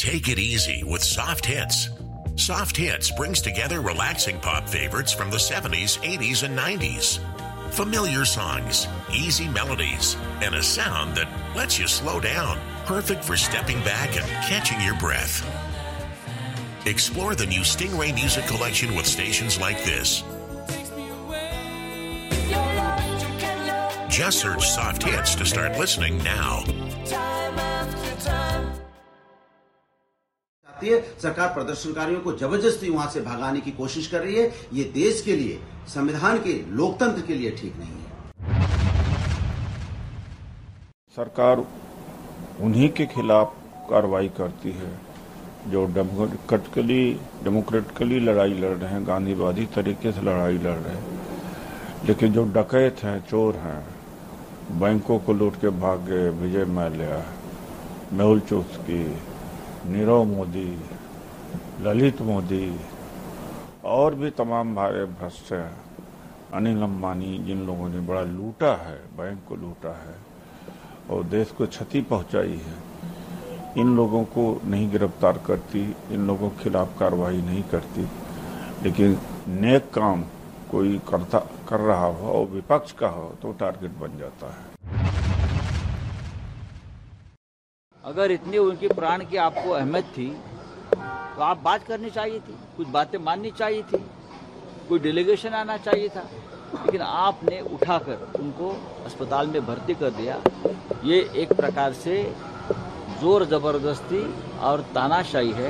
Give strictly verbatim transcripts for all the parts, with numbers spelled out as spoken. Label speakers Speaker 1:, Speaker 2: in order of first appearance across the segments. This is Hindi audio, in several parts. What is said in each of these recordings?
Speaker 1: Take it easy with Soft Hits. Soft Hits brings together relaxing pop favorites from the seventies, eighties, and nineties. Familiar songs, easy melodies, and a sound that lets you slow down. Perfect for stepping back and catching your breath. Explore the new Stingray Music Collection with stations like this. Just search Soft Hits to start listening now.
Speaker 2: सरकार प्रदर्शनकारियों को जबरदस्ती वहां से भगाने की कोशिश कर रही है। ये देश के लिए, संविधान के, लोकतंत्र के लिए ठीक नहीं है।
Speaker 3: सरकार उन्हीं के खिलाफ कार्रवाई करती है जो डेमोक्रेटिकली डेमोक्रेटिकली लड़ाई लड़ रहे हैं, गांधीवादी तरीके से लड़ाई लड़ रहे हैं। लेकिन जो डकैत हैं, चोर हैं, बैंकों को लूट के भाग गए, विजय माल्या, मेहुल चोक्सी, नीरव मोदी, ललित मोदी और भी तमाम भारे भ्रष्ट हैं, अनिल अंबानी, जिन लोगों ने बड़ा लूटा है, बैंक को लूटा है और देश को क्षति पहुंचाई है, इन लोगों को नहीं गिरफ्तार करती, इन लोगों के खिलाफ कार्रवाई नहीं करती। लेकिन नेक काम कोई करता कर रहा हो और विपक्ष का हो तो टारगेट बन जाता है।
Speaker 4: अगर इतनी उनकी प्राण की आपको अहमियत थी तो आप बात करनी चाहिए थी, कुछ बातें माननी चाहिए थी, कोई डेलीगेशन आना चाहिए था, लेकिन आपने उठाकर उनको अस्पताल में भर्ती कर दिया। ये एक प्रकार से जोर जबरदस्ती और तानाशाही है।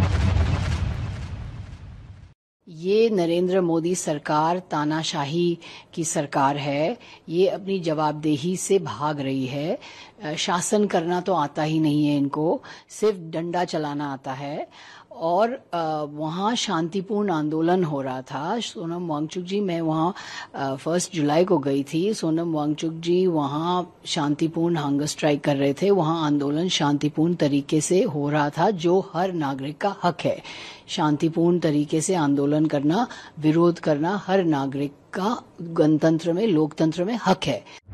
Speaker 5: ये नरेंद्र मोदी सरकार तानाशाही की सरकार है। ये अपनी जवाबदेही से भाग रही है। शासन करना तो आता ही नहीं है इनको, सिर्फ डंडा चलाना आता है। और वहाँ शांतिपूर्ण आंदोलन हो रहा था। सोनम वांगचुक जी, मैं वहाँ फर्स्ट जुलाई को गई थी। सोनम वांगचुक जी वहाँ शांतिपूर्ण हंगर स्ट्राइक कर रहे थे। वहाँ आंदोलन शांतिपूर्ण तरीके से हो रहा था, जो हर नागरिक का हक है। शांतिपूर्ण तरीके से आंदोलन करना, विरोध करना हर नागरिक का गणतंत्र में, लोकतंत्र में हक है।